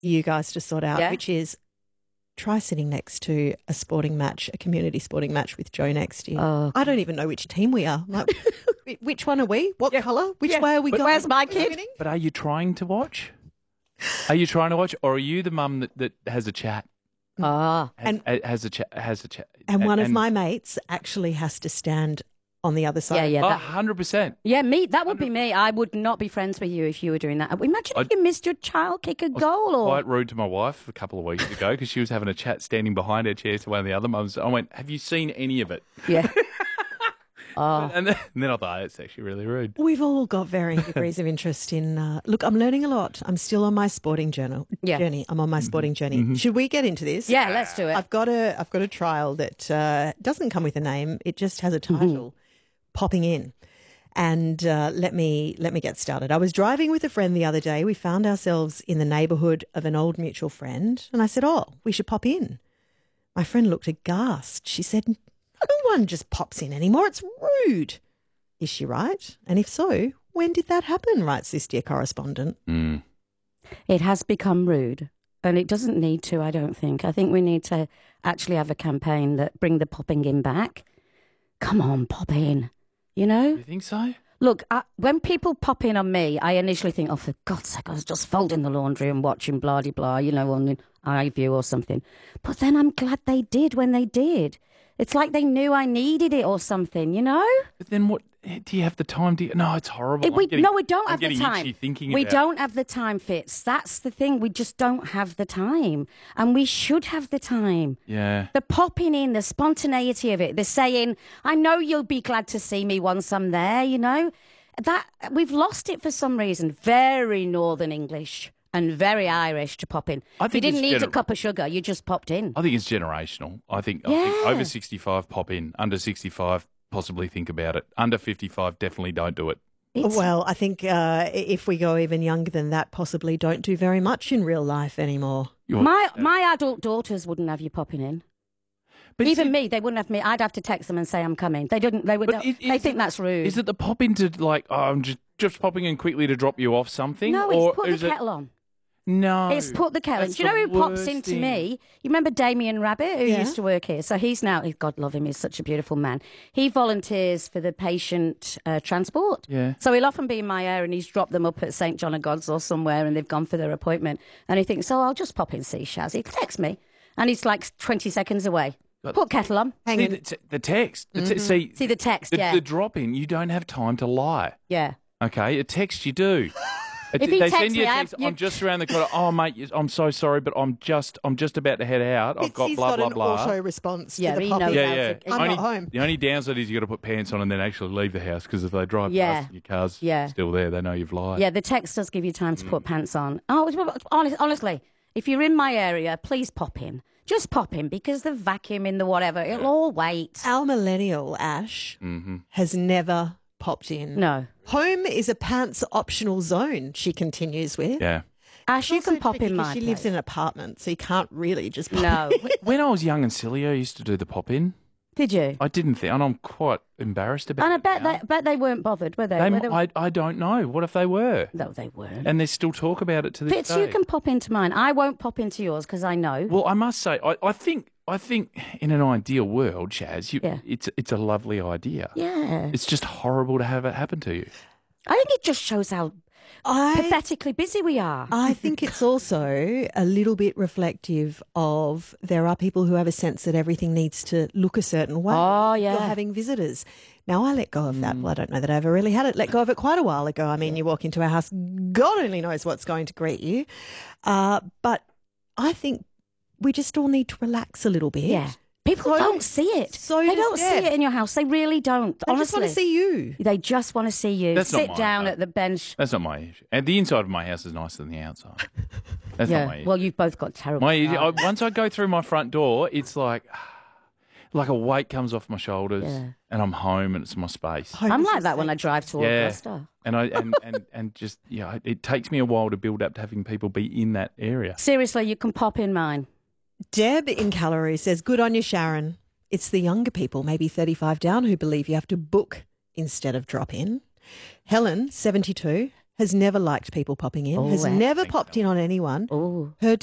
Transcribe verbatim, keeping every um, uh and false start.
you guys to sort out, Yeah. which is try sitting next to a sporting match, a community sporting match with Joe next year. Oh, I don't even know which team we are. Like, which one are we? What Yeah. colour? Which Yeah. way are we But going? where's my Who's kid? winning? But are you trying to watch? Are you trying to watch, or are you the mum that, that has a chat? Ah. Has, And- has a chat. Has a chat. And one of my mates actually has to stand on the other side. Yeah, yeah. Oh, That, one hundred percent. yeah, me. That would be me. I would not be friends with you if you were doing that. Imagine if I'd- you missed your child kick a goal or. Quite rude to my wife a couple of weeks ago because she was having a chat standing behind her chair to one of the other mums. I went, "Have you seen any of it?" Yeah. Oh. And then, and then I thought, it's actually really rude. We've all got varying degrees of interest in. Uh, look, I'm learning a lot. I'm still on my sporting journal Yeah. journey. I'm on my sporting journey. Should we get into this? Yeah, let's do it. I've got a I've got a trial that uh, doesn't come with a name. It just has a title, popping in. And uh, let me let me get started. I was driving with a friend the other day. We found ourselves in the neighbourhood of an old mutual friend, and I said, "Oh, we should pop in." My friend looked aghast. She said, "No one just pops in anymore. It's rude." Is she right? And if so, when did that happen? Writes this dear correspondent. Mm. It has become rude, and it doesn't need to, I don't think. I think we need to actually have a campaign that bring the popping in back. Come on, pop in, you know? You think so? Look, I, when people pop in on me, I initially think, oh, for God's sake, I was just folding the laundry and watching blah-de-blah, you know, on iView or something. But then I'm glad they did when they did. It's like they knew I needed it or something, you know? But then what? Do you have the time? Do you, no, it's horrible. It- we, I'm getting- no, we don't I'm have the getting time. itchy thinking We about don't have the time, Fitz. That's the thing. We just don't have the time. And we should have the time. it. Yeah. The popping in, the spontaneity of it, the saying, I know you'll be glad to see me once I'm there, you know? That we've lost it for some reason. Very Northern English and very Irish to pop in. I You think didn't it's need a gener- cup of sugar, you just popped in. I think it's generational. I think, I think Yeah. over sixty-five pop in, under sixty-five possibly think about it. Under fifty-five definitely don't do it. It's- Well, I think uh, if we go even younger than that, possibly don't do very much in real life anymore. You're- my my adult daughters wouldn't have you popping in. But Even is it- me, they wouldn't have me. I'd have to text them and say I'm coming. They didn't. They would. But it- they is think it- that's rude. Is it the pop in to like, oh, I'm just, just popping in quickly to drop you off something? no, or it's put the is it- kettle on. No. It's put the kettle. That's Do you know the who pops worst into thing. me? You remember Damien Rabbit, who Yeah. used to work here? So he's now, God love him, he's such a beautiful man. He volunteers for the patient uh, transport. Yeah. So he'll often be in my area and he's dropped them up at Saint John of God's or somewhere and they've gone for their appointment. And he thinks, oh, I'll just pop in, see Shaz. He texts me and he's like twenty seconds away. But- Put kettle on. Hang See, on. the, t- the text. The te- see, See the text, the, yeah. the drop in, you don't have time to lie. Yeah. Okay, a text you do. If he they texts send you me, a I- text. you- I'm just around the corner. Oh, mate, you- I'm so sorry, but I'm just, I'm just about to head out. I've It's- got he's blah got blah an blah. auto response Yeah, to the he poppy. knows Yeah, how yeah. to- I'm only, not home. The only downside is you got to put pants on and then actually leave the house because if they drive Yeah. past and your car's Yeah. still there, they know you've lied. Yeah, the text does give you time to Mm. put pants on. Oh, it's- honest, honestly, if you're in my area, please pop in. Just pop in because the vacuum in the whatever, it'll all wait. Our millennial, Ash, Mm-hmm. has never popped in. No. Home is a pants optional zone, she continues with. Yeah. Ash, you Also can pop tricky in 'cause my She lives place. in an apartment, so you can't really just pop No. in. When I was young and silly, I used to do the pop in. Did you? I didn't think, and I'm quite embarrassed about And I it. bet now. they, bet they weren't bothered, were they? They, Were they- I, I don't know. What if they were? no, they weren't. And they still talk about it to this Fitz, day. you can pop into mine. I won't pop into yours because I know. Well, I must say, I, I think, I think, in an ideal world, Chaz, you, Yeah. it's it's a lovely idea. Yeah. It's just horrible to have it happen to you. I think it just shows how I, pathetically busy we are. I think it's also a little bit reflective of there are people who have a sense that everything needs to look a certain way. Oh, You're yeah. having visitors. Now, I let go of Mm. that. Well, I don't know that I ever really had it. Let go of it quite a while ago. I mean, you walk into our house, God only knows what's going to greet you. Uh, but I think we just all need to relax a little bit. Yeah. People So- don't see it. so they does don't see Deb. it in your house. They really don't. They honestly. just want to see you. They just want to see you. That's not Sit mine, down though. at the bench. That's not my issue. And the inside of my house is nicer than the outside. That's not my Yeah. issue. Well, you've both got terrible. My, I, style. once I go through my front door, it's like like a weight comes off my shoulders, Yeah. and I'm home, and it's my space. Home I'm is like a that when I safe- drive to Yeah. Augusta. And I and, and, and just yeah, it, it takes me a while to build up to having people be in that area. Seriously, you can pop in mine. Deb in Callery says, good on you, Sharon. It's the younger people, maybe thirty-five down, who believe you have to book instead of drop in. Helen, seventy-two, has never liked people popping in, Oh, has I never think popped so. in on anyone. Oh. Her